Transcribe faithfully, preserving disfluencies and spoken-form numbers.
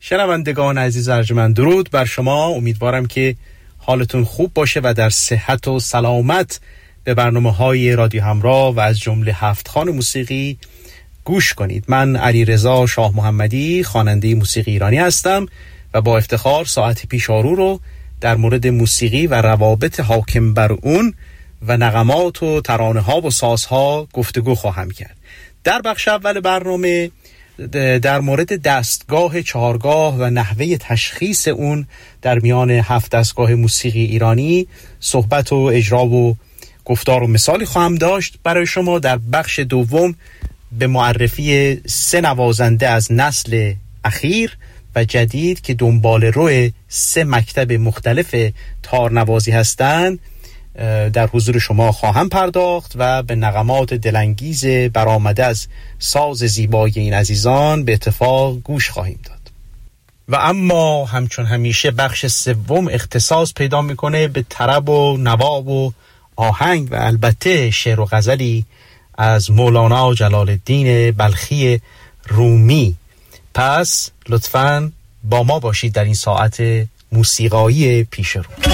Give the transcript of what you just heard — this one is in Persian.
شنوندگان عزیز ارجمند، درود بر شما. امیدوارم که حالتون خوب باشه و در صحت و سلامت به برنامه‌های رادیو همراه و از جمله هفت‌خوان موسیقی گوش کنید. من علیرضا شاه محمدی خواننده موسیقی ایرانی هستم و با افتخار ساعت پیشارو رو در مورد موسیقی و روابط حاکم بر اون و نغمات و ترانه‌ها و سازها گفتگو خواهم کرد. در بخش اول برنامه در مورد دستگاه چهارگاه و نحوه تشخیص اون در میان هفت دستگاه موسیقی ایرانی صحبت و اجرا و گفتار و مثالی خواهم داشت برای شما. در بخش دوم به معرفی سه نوازنده از نسل اخیر و جدید که دنبال روی سه مکتب مختلف تارنوازی هستند در حضور شما خواهم پرداخت و به نغمات دلانگیز برآمده از ساز زیبای این عزیزان به اتفاق گوش خواهیم داد. و اما همچون همیشه بخش سوم اختصاص پیدا میکنه به طرب و نواب و آهنگ و البته شعر و غزلی از مولانا جلال الدین بلخی رومی. پس لطفاً با ما باشید در این ساعت موسیقایی پیش رو.